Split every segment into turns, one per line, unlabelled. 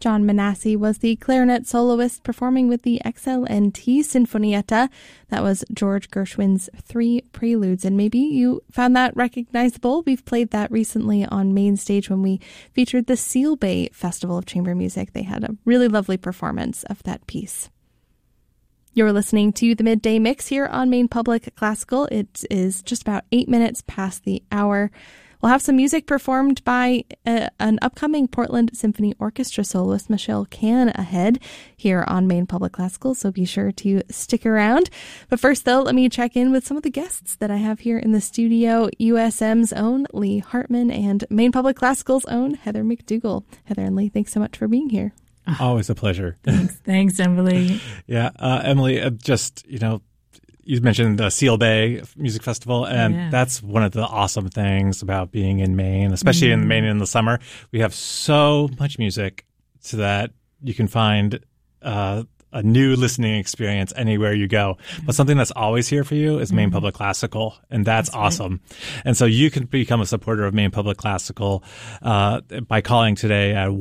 John Manassi was the clarinet soloist performing with the XL&T Sinfonietta. That was George Gershwin's 3 Preludes, and maybe you found that recognizable. We've played that recently on Main Stage when we featured the Seal Bay Festival of Chamber Music. They had a really lovely performance of that piece. You're listening to the Midday Mix here on Maine Public Classical. It is just about 8 minutes past the hour. We'll have some music performed by an upcoming Portland Symphony Orchestra soloist, Michelle Can, ahead here on Maine Public Classical, so be sure to stick around. But first, though, let me check in with some of the guests that I have here in the studio. USM's own Lee Hartman and Maine Public Classical's own Heather McDougall. Heather and Lee, thanks so much for being here.
Always a pleasure.
Thanks, Emily.
Yeah, Emily, you mentioned the Seal Bay Music Festival, and that's one of the awesome things about being in Maine, especially in Maine in the summer. We have so much music so that you can find a new listening experience anywhere you go. But something that's always here for you is Maine Public Classical, and that's awesome. Right. And so you can become a supporter of Maine Public Classical by calling today at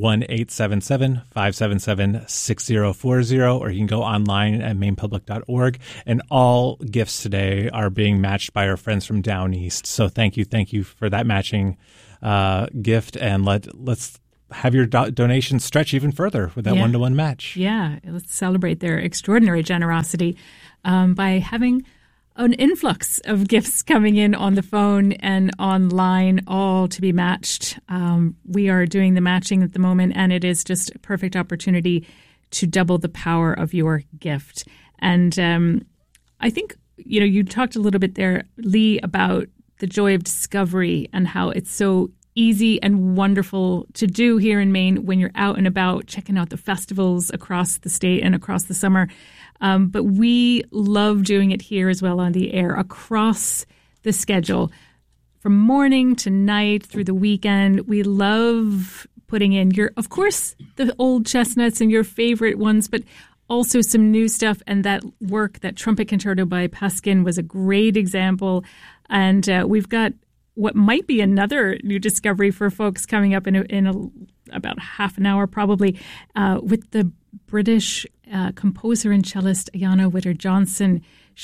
1-877-577-6040, or you can go online at mainepublic.org. And all gifts today are being matched by our friends from Down East. So thank you for that matching gift, and let's have your donation stretch even further with that one-to-one match.
Yeah, let's celebrate their extraordinary generosity by having an influx of gifts coming in on the phone and online, all to be matched. We are doing the matching at the moment, and it is just a perfect opportunity to double the power of your gift. And I think, you talked a little bit there, Lee, about the joy of discovery and how it's so easy and wonderful to do here in Maine when you're out and about checking out the festivals across the state and across the summer. But we love doing it here as well on the air across the schedule from morning to night through the weekend. We love putting in of course, the old chestnuts and your favorite ones, but also some new stuff. And that work, that trumpet concerto by Peskin was a great example. And we've got what might be another new discovery for folks coming up in about half an hour probably with the British composer and cellist Ayanna Witter-Johnson.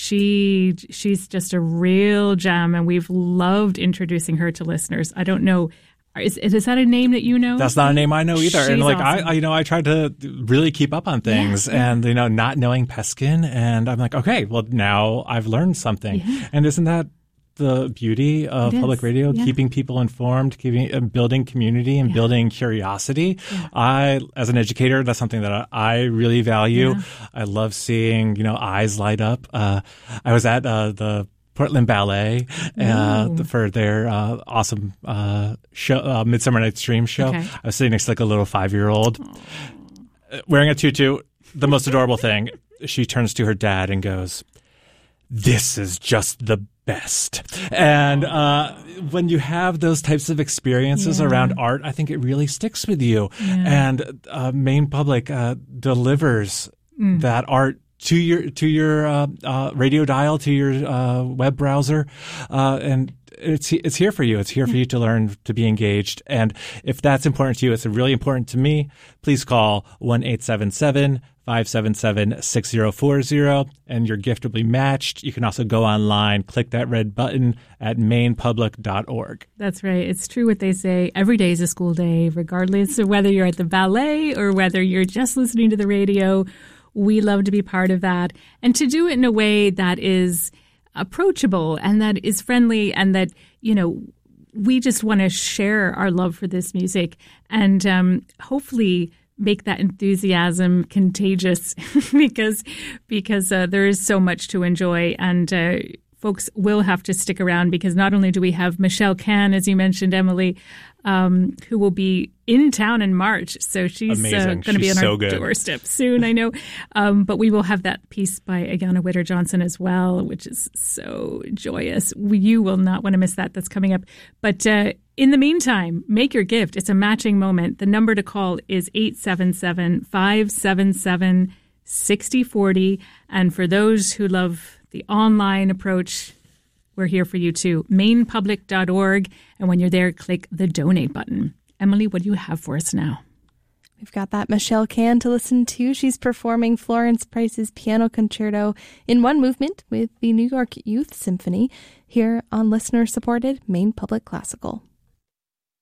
She's just a real gem, and we've loved introducing her to listeners. I don't know. Is that a name that you know?
That's not a name I know either.
She's
and
awesome.
I tried to really keep up on things, and not knowing Peskin, and I'm like, okay, well now I've learned something. Yeah. And isn't that the beauty of public radio, keeping people informed, building community and building curiosity? Yeah. As an educator, that's something that I really value. Yeah. I love seeing, eyes light up. I was at the Portland Ballet for their awesome show, Midsummer Night's Dream show. Okay. I was sitting next to a little 5-year-old wearing a tutu, the most adorable thing. She turns to her dad and goes, "This is just the best." And when you have those types of experiences around art, I think it really sticks with you. Yeah. And Maine Public delivers that art to your radio dial, to your web browser, and it's here for you. It's here for you to learn, to be engaged. And if that's important to you, it's really important to me. Please call 1-877-577-6040, and your gift will be matched. You can also go online, click that red button at mainepublic.org.
That's right. It's true what they say. Every day is a school day, regardless of whether you're at the ballet or whether you're just listening to the radio. We love to be part of that, and to do it in a way that is approachable and that is friendly, and that, we just want to share our love for this music and hopefully make that enthusiasm contagious because there is so much to enjoy, and folks will have to stick around, because not only do we have Michelle Can, as you mentioned, Emily, who will be in town in March. So she's going to be on our doorstep soon, I know. But we will have that piece by Ayanna Witter-Johnson as well, which is so joyous. You will not want to miss that. That's coming up. But in the meantime, make your gift. It's a matching moment. The number to call is 877-577-6040. And for those who love the online approach, we're here for you too. mainepublic.org. And when you're there, click the donate button. Emily, what do you have for us now?
We've got that Michelle Can to listen to. She's performing Florence Price's Piano Concerto in one movement with the New York Youth Symphony here on listener-supported Maine Public Classical.